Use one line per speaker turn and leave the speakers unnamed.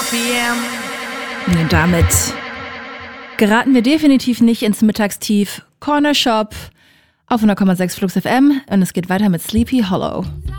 p.m.
Und damit geraten wir definitiv nicht ins Mittagstief. Corner Shop auf 100,6 Flux FM und es geht weiter mit Sleepy Hollow.